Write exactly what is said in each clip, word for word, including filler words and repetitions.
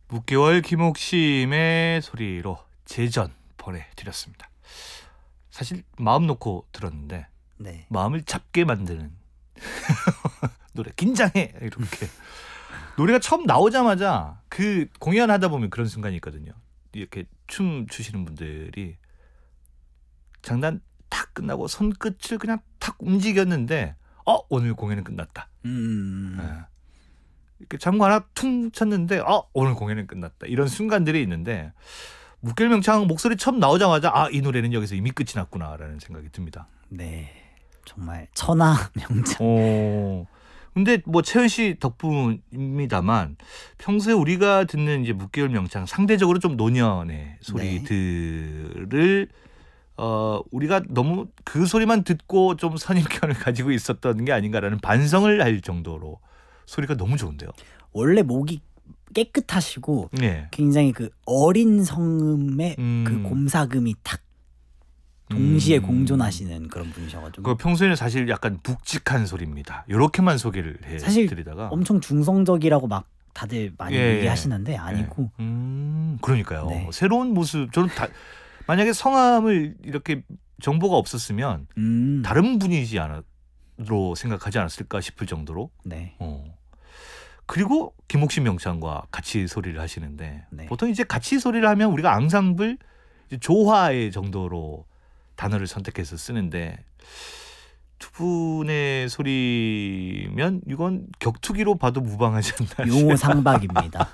묵개월 김옥심의 소리로 재전 보내드렸습니다. 사실 마음 놓고 들었는데 네. 마음을 잡게 만드는 노래. 긴장해 이렇게. 노래가 처음 나오자마자 그 공연하다 보면 그런 순간이 있거든요. 이렇게 춤 추시는 분들이 장단 탁 끝나고 손끝을 그냥 탁 움직였는데 어 오늘 공연은 끝났다. 음. 네. 이렇게 잠구 하나 퉁 쳤는데 어 오늘 공연은 끝났다. 이런 순간들이 있는데 묵결명창 목소리 처음 나오자마자 아 이 노래는 여기서 이미 끝이 났구나라는 생각이 듭니다. 네, 정말 천하 명작. 오. 근데 뭐 채연 씨 덕분입니다만 평소에 우리가 듣는 이제 묵결명창 상대적으로 좀 노년의 소리들을 어 우리가 너무 그 소리만 듣고 좀 선입견을 가지고 있었던 게 아닌가라는 반성을 할 정도로 소리가 너무 좋은데요. 원래 목이 깨끗하시고 네. 굉장히 그 어린 성음의 음. 그 곰사금이 탁 동시에 음. 공존하시는 그런 분이셔가지고 그 평소에는 사실 약간 묵직한 소리입니다. 이렇게만 소개를 사실 해드리다가 엄청 중성적이라고 막 다들 많이 예, 얘기하시는데 아니고 예. 음, 그러니까요. 네. 새로운 모습. 저는 다, 만약에 성함을 이렇게 정보가 없었으면 음. 다른 분이지 않아로 생각하지 않았을까 싶을 정도로. 네. 어. 그리고 김옥신 명창과 같이 소리를 하시는데 네. 보통 이제 같이 소리를 하면 우리가 앙상블 이제 조화의 정도로 단어를 선택해서 쓰는데 두 분의 소리면 이건 격투기로 봐도 무방하지 않나. 용호상박입니다.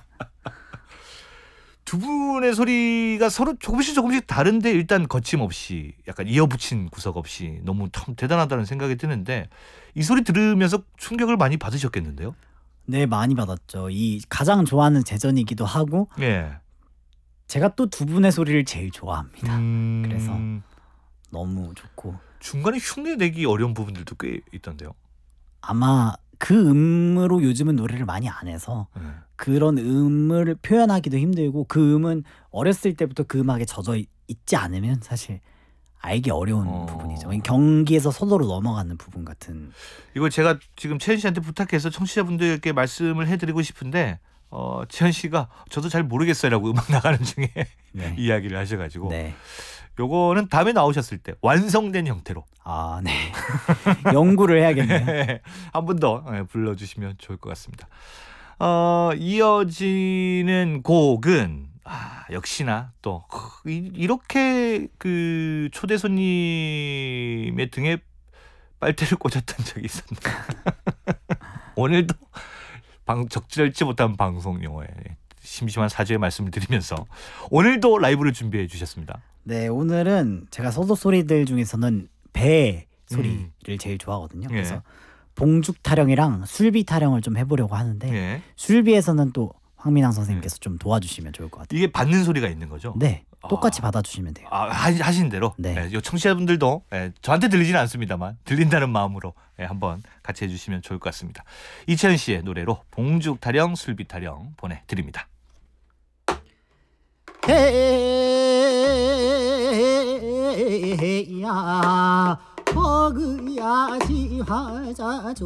두 분의 소리가 서로 조금씩 조금씩 다른데 일단 거침없이 약간 이어붙인 구석 없이 너무 참 대단하다는 생각이 드는데 이 소리 들으면서 충격을 많이 받으셨겠는데요? 네, 많이 받았죠. 이 가장 좋아하는 재전이기도 하고 예. 제가 또 두 분의 소리를 제일 좋아합니다. 음... 그래서 너무 좋고 중간에 흉내 내기 어려운 부분들도 꽤 있던데요. 아마 그 음으로 요즘은 노래를 많이 안 해서 네. 그런 음을 표현하기도 힘들고 그 음은 어렸을 때부터 그 음악에 젖어 있- 있지 않으면 사실 알기 어려운 어. 부분이죠. 경기에서 서로로 넘어가는 부분 같은. 이걸 제가 지금 채연 씨한테 부탁해서 청취자분들께 말씀을 해드리고 싶은데 어, 채연 씨가 저도 잘 모르겠어요라고 음악 나가는 중에 네. 이야기를 하셔가지고 네. 요거는 다음에 나오셨을 때 완성된 형태로 아, 네. 연구를 해야겠네요. 한 번 더 불러주시면 좋을 것 같습니다. 어, 이어지는 곡은 아, 역시나 또 이- 이렇게 그 초대 손님의 등에 빨대를 꽂았던 적이 있었나. 오늘도 방, 적절치 못한 방송 용어에 심심한 사죄의 말씀을 드리면서 오늘도 라이브를 준비해 주셨습니다. 네, 오늘은 제가 서도 소리들 중에서는 배 소리를 음. 제일 좋아하거든요. 예. 그래서 봉죽 타령이랑 술비 타령을 좀 해보려고 하는데 예. 술비에서는 또 황민항 선생님께서 좀 도와주시면 좋을 것 같아요. 이게 받는 소리가 있는 거죠? 네, 똑같이 아. 받아주시면 돼요. 아, 하- 하신 대로. 네. 예, 요 청취자분들도 예, 저한테 들리지는 않습니다만 들린다는 마음으로 예, 한번 같이 해주시면 좋을 것 같습니다. 이채연 씨의 노래로 봉죽 타령, 술비 타령 보내드립니다. 해야 먹어야지 화자